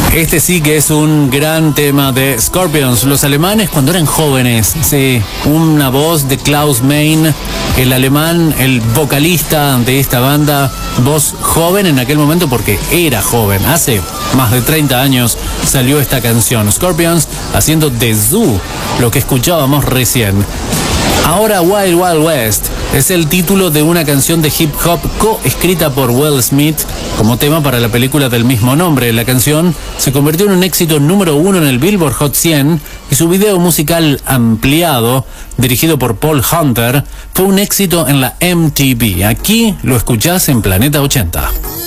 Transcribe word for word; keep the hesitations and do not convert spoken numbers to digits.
Este sí que es un gran tema de Scorpions, los alemanes cuando eran jóvenes. Sí, una voz de Klaus Meine, el alemán, el vocalista de esta banda, voz joven en aquel momento porque era joven. Hace más de treinta años salió esta canción. Scorpions haciendo The Zoo, lo que escuchábamos recién. Ahora Wild Wild West es el título de una canción de hip hop coescrita por Will Smith como tema para la película del mismo nombre. La canción se convirtió en un éxito número uno en el Billboard Hot cien y su video musical ampliado, dirigido por Paul Hunter, fue un éxito en la M T V. Aquí lo escuchás en Planeta ochenta.